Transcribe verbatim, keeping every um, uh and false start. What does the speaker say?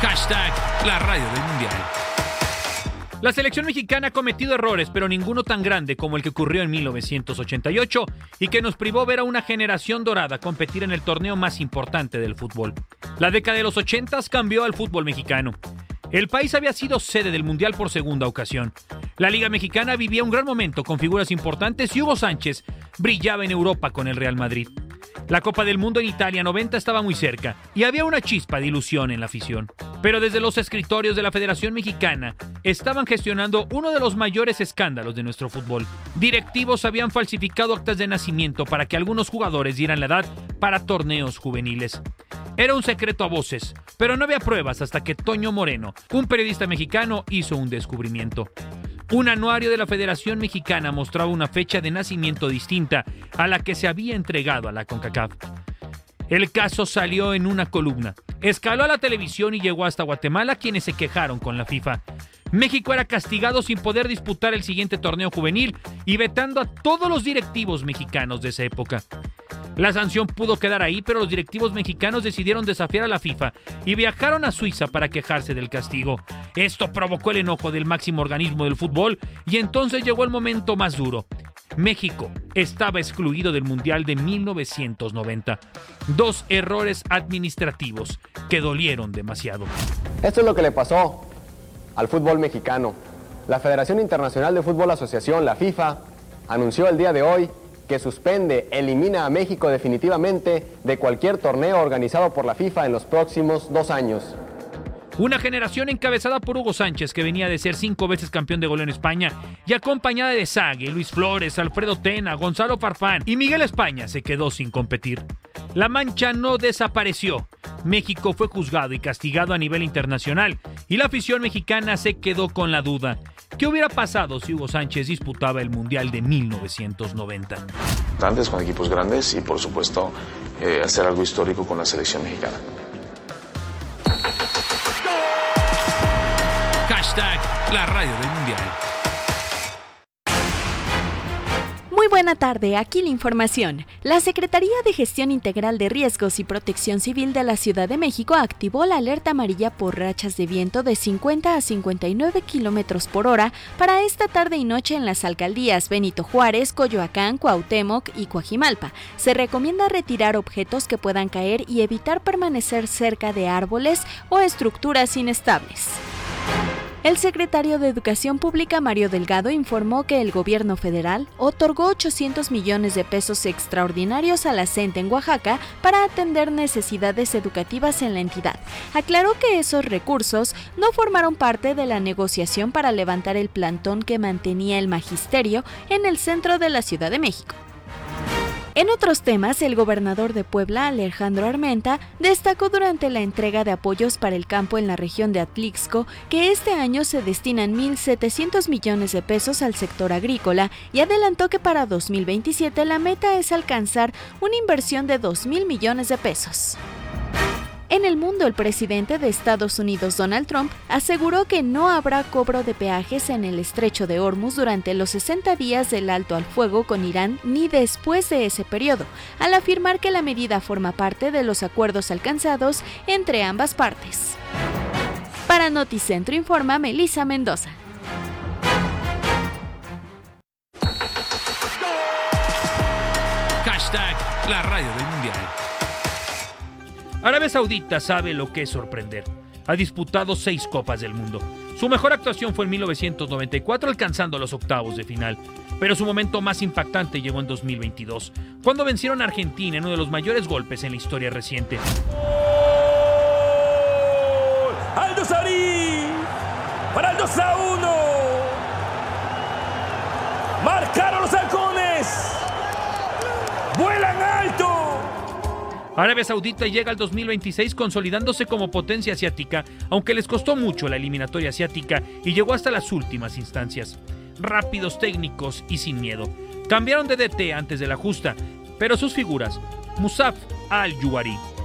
Hashtag la radio del mundial. La selección mexicana ha cometido errores, pero ninguno tan grande como el que ocurrió en mil novecientos ochenta y ocho y que nos privó ver a una generación dorada competir en el torneo más importante del fútbol. La década de los ochentas cambió al fútbol mexicano. El país había sido sede del mundial por segunda ocasión. La Liga Mexicana vivía un gran momento con figuras importantes y Hugo Sánchez brillaba en Europa con el Real Madrid. La Copa del Mundo en Italia noventa estaba muy cerca y había una chispa de ilusión en la afición. Pero desde los escritorios de la Federación Mexicana estaban gestionando uno de los mayores escándalos de nuestro fútbol. Directivos habían falsificado actas de nacimiento para que algunos jugadores dieran la edad para torneos juveniles. Era un secreto a voces, pero no había pruebas hasta que Toño Moreno, un periodista mexicano, hizo un descubrimiento. Un anuario de la Federación Mexicana mostraba una fecha de nacimiento distinta a la que se había entregado a la CONCACAF. El caso salió en una columna, escaló a la televisión y llegó hasta Guatemala, quienes se quejaron con la FIFA. México era castigado sin poder disputar el siguiente torneo juvenil y vetando a todos los directivos mexicanos de esa época. La sanción pudo quedar ahí, pero los directivos mexicanos decidieron desafiar a la FIFA y viajaron a Suiza para quejarse del castigo. Esto provocó el enojo del máximo organismo del fútbol y entonces llegó el momento más duro. México estaba excluido del Mundial de mil novecientos noventa. Dos errores administrativos que dolieron demasiado. Esto es lo que le pasó al fútbol mexicano. La Federación Internacional de Fútbol Asociación, la FIFA, anunció el día de hoy que suspende, elimina a México definitivamente de cualquier torneo organizado por la FIFA en los próximos dos años. Una generación encabezada por Hugo Sánchez, que venía de ser cinco veces campeón de goleo en España, y acompañada de Sague, Luis Flores, Alfredo Tena, Gonzalo Farfán y Miguel España, se quedó sin competir. La mancha no desapareció. México fue juzgado y castigado a nivel internacional, y la afición mexicana se quedó con la duda. ¿Qué hubiera pasado si Hugo Sánchez disputaba el Mundial de mil novecientos noventa? Grandes con equipos grandes y, por supuesto, eh, hacer algo histórico con la selección mexicana. Hashtag la radio del mundial. Muy buena tarde, aquí la información. La Secretaría de Gestión Integral de Riesgos y Protección Civil de la Ciudad de México activó la alerta amarilla por rachas de viento de cincuenta a cincuenta y nueve kilómetros por hora para esta tarde y noche en las alcaldías Benito Juárez, Coyoacán, Cuauhtémoc y Coajimalpa. Se recomienda retirar objetos que puedan caer y evitar permanecer cerca de árboles o estructuras inestables. El secretario de Educación Pública, Mario Delgado, informó que el gobierno federal otorgó ochocientos millones de pesos extraordinarios a la CENTE en Oaxaca para atender necesidades educativas en la entidad. Aclaró que esos recursos no formaron parte de la negociación para levantar el plantón que mantenía el magisterio en el centro de la Ciudad de México. En otros temas, el gobernador de Puebla, Alejandro Armenta, destacó durante la entrega de apoyos para el campo en la región de Atlixco que este año se destinan mil setecientos millones de pesos al sector agrícola y adelantó que para dos mil veintisiete la meta es alcanzar una inversión de dos mil millones de pesos. En el mundo, el presidente de Estados Unidos, Donald Trump, aseguró que no habrá cobro de peajes en el estrecho de Hormuz durante los sesenta días del alto al fuego con Irán ni después de ese periodo, al afirmar que la medida forma parte de los acuerdos alcanzados entre ambas partes. Para Noticentro informa Melissa Mendoza. Hashtag la radio del mundial. Arabia Saudita sabe lo que es sorprender. Ha disputado seis Copas del Mundo. Su mejor actuación fue en mil novecientos noventa y cuatro, alcanzando los octavos de final. Pero su momento más impactante llegó en dos mil veintidós, cuando vencieron a Argentina en uno de los mayores golpes en la historia reciente. Aldo Sarí para el dos a uno. Marcaron los halcones. Vuelan alto. Arabia Saudita llega al dos mil veintiséis consolidándose como potencia asiática, aunque les costó mucho la eliminatoria asiática y llegó hasta las últimas instancias. Rápidos, técnicos y sin miedo. Cambiaron de D T antes de la justa, pero sus figuras, Musaf Al-Juari,